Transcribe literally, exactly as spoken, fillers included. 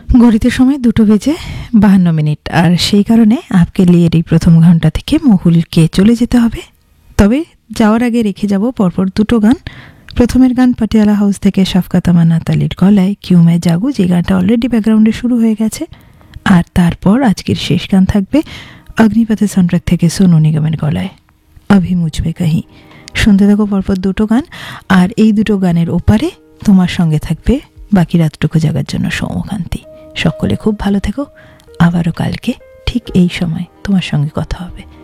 ঘড়িতে সময় দুটো বেজে বাহান্ন মিনিট, আর সেই কারণে আপকে লিয়ের এই প্রথম ঘন্টা থেকে মহুলকে চলে যেতে হবে। তবে যাওয়ার আগে রেখে যাব পরপর দুটো গান। প্রথমের গান পাটিয়ালা হাউস থেকে শফকাত আমানত আলীর গলায় কিউ মে জাগু, যে গানটা অলরেডি ব্যাকগ্রাউন্ডে শুরু হয়ে গেছে। আর তারপর আজকের শেষ গান থাকবে অগ্নিপথের সাউন্ডট্র্যাক থেকে সোনু নিগমের গলায় অভি মুঝবে কাহি। শুনতে থাকো পরপর দুটো গান, আর এই দুটো গানের ওপারে তোমার সঙ্গে থাকবে বাকি রাতটুকু জাগার জন্য সৌমকান্তি। সকলে খুব ভালো থেকো, আবারও কালকে ঠিক এই সময় তোমার সঙ্গে কথা হবে।